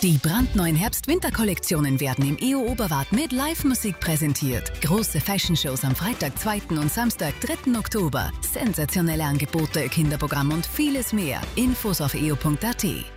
Die brandneuen Herbst-Winter-Kollektionen werden im EO Oberwart mit Live-Musik präsentiert. Große Fashion-Shows am Freitag, 2. und Samstag, 3. Oktober. Sensationelle Angebote, Kinderprogramm und vieles mehr. Infos auf eo.at.